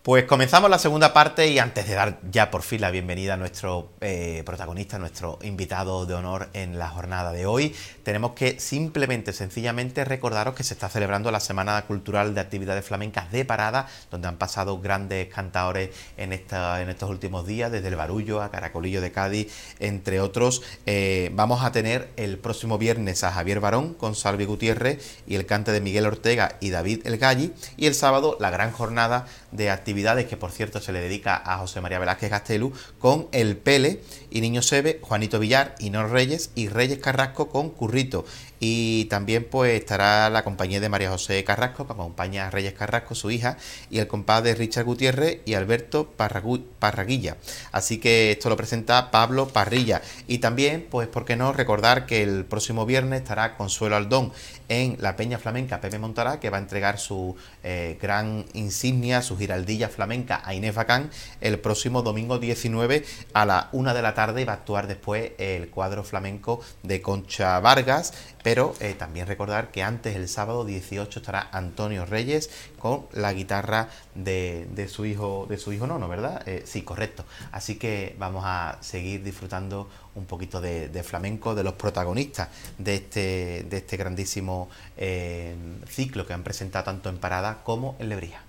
Pues comenzamos la segunda parte y antes de dar ya por fin la bienvenida a nuestro protagonista, nuestro invitado de honor en la jornada de hoy, tenemos que simplemente, sencillamente recordaros que se está celebrando la Semana Cultural de Actividades Flamencas de Parada, donde han pasado grandes cantaores en estos últimos días, desde el Barullo a Caracolillo de Cádiz, entre otros. Vamos a tener el próximo viernes a Javier Barón con Salvi Gutiérrez y el cante de Miguel Ortega y David El Galli, y el sábado la gran jornada de actividades que por cierto se le dedica a José María Velázquez Gastelu con El Pele y Niño Sebe, Juanito Villar, Inor Reyes y Reyes Carrasco con Currito. Y también pues estará la compañía de María José Carrasco, que acompaña a Reyes Carrasco, su hija, y el compadre Richard Gutiérrez y Alberto Parraguilla. Así que esto lo presenta Pablo Parrilla. Y también, pues por qué no, recordar que el próximo viernes estará Consuelo Aldón en la Peña Flamenca Pepe Montalá, que va a entregar su gran insignia, su giraldilla flamenca a Inés Bacán el próximo domingo 19 a la 1 de la tarde, y va a actuar después el cuadro flamenco de Concha Vargas. Pero también recordar que antes, el sábado 18, estará Antonio Reyes con la guitarra de su hijo Nono, ¿verdad? Sí, correcto. Así que vamos a seguir disfrutando un poquito de flamenco, de los protagonistas de este grandísimo ciclo que han presentado tanto en Parada como en Lebría.